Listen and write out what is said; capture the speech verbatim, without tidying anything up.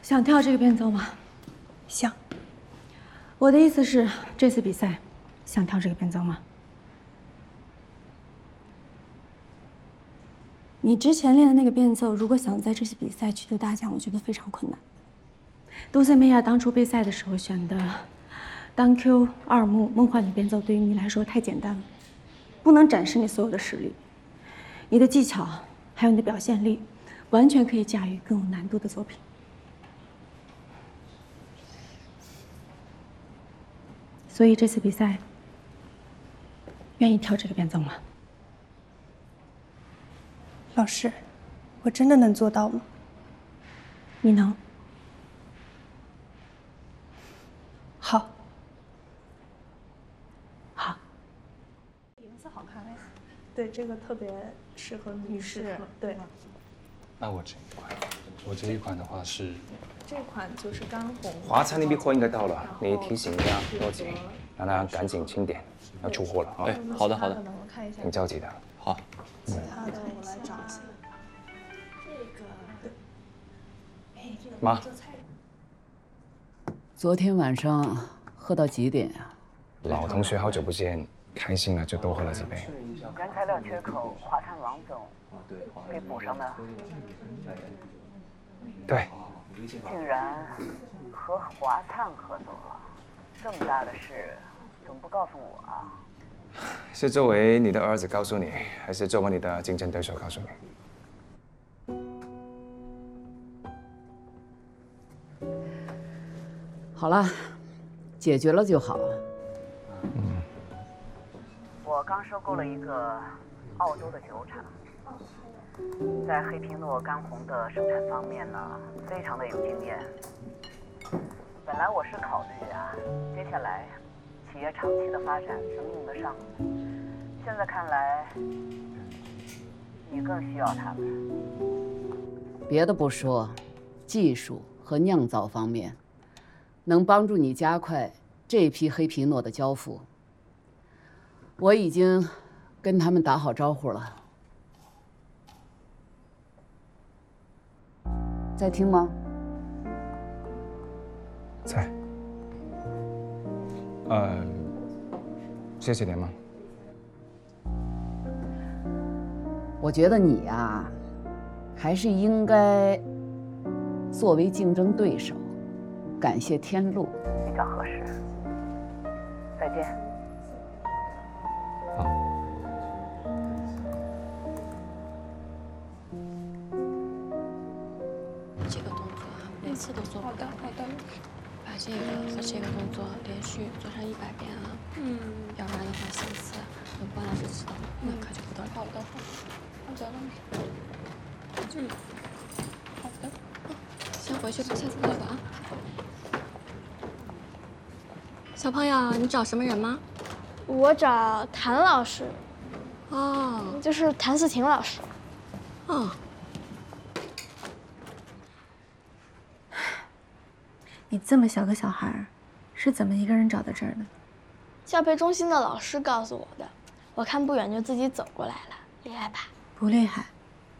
想跳这个变奏吗？ 想。 我的意思是，这次比赛想跳这个变奏吗？你之前练的那个变奏，如果想在这次比赛取得大奖，我觉得非常困难。杜塞梅亚当初备赛的时候选的当 Q 二幕梦幻女变奏，对于你来说太简单了，不能展示你所有的实力。你的技巧还有你的表现力，完全可以驾驭更有难度的作品。所以这次比赛，愿意跳这个变奏吗？ 老师，我真的能做到吗？ 你能。 好。 好。 颜色好看哎。对，这个特别适合女士。对。 那我这一款，我这一款的话是。 这款就是干红。 华餐那批货应该到了，你提醒一下多吉，让他赶紧清点，要出货了啊。 哎，好的好的。 我看一下。 挺着急的。 好。 其他的我来找一下。 妈， 昨天晚上喝到几点呀？ 老同学好久不见，开心了就多喝了几杯。 原材料缺口，华灿王总给补上的。 对。 竟然和华灿合作了，这么大的事，怎么不告诉我啊？ 是作为你的儿子告诉你，还是作为你的竞争对手告诉你？ 好了，解决了就好。 嗯。 我刚收购了一个澳洲的酒厂，在黑皮诺干红的生产方面呢，非常的有经验。本来我是考虑啊，接下来企业长期的发展能用得上，现在看来，你更需要他们。 别的不说，技术和酿造方面。能帮助你加快这批黑皮诺的交付。我已经跟他们打好招呼了。在听吗？ 在。呃，谢谢联盟。 我觉得你呀，还是应该作为竞争对手。感谢天路， 比较合适。再见。 好。 这个动作啊，每次都做不到。好的，好的。把这个和这个动作连续做上一百遍啊。嗯。要不然的话，下次等关老师知道了，那可就不得了。好的，好的，老师。嗯。好的。先回去吧，下次再吧啊。小朋友，你找什么人吗？ 我找谭老师。 哦， 就是谭嗣庭老师。 哦。 你这么小个小孩，是怎么一个人找到这儿的？ 教培中心的老师告诉我的。我看不远就自己走过来了，厉害吧？ 不厉害。